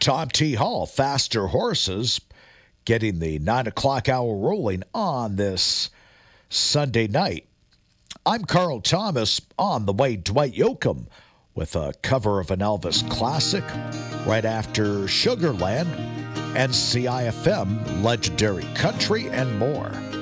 Tom T. Hall, Faster Horses, getting the 9 o'clock hour rolling on this Sunday night. I'm Carl Thomas. On the way, Dwight Yoakam with a cover of an Elvis classic right after Sugarland and CIFM, Legendary Country, and more.